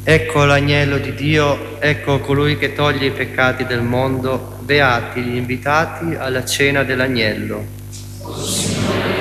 Ecco l'agnello di Dio, ecco colui che toglie i peccati del mondo, beati gli invitati alla cena dell'agnello.